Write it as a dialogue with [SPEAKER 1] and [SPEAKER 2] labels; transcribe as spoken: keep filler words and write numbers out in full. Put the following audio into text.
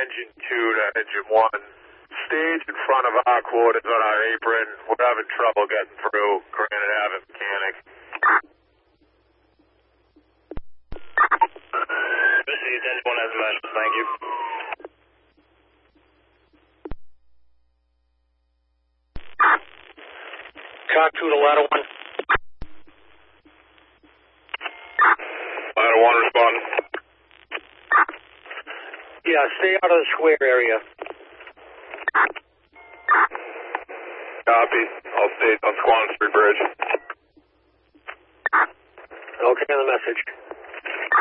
[SPEAKER 1] engine two to engine one. Stage in front of our quarters on our apron. We're having trouble getting through. Granite Avenue mechanic.
[SPEAKER 2] Proceed, engine one has a message, thank you.
[SPEAKER 3] Cock two to ladder one.
[SPEAKER 1] Ladder one responding.
[SPEAKER 3] Yeah, stay out of the square area.
[SPEAKER 1] Copy. I'll stay on Squann Street Bridge.
[SPEAKER 3] Okay, on the message.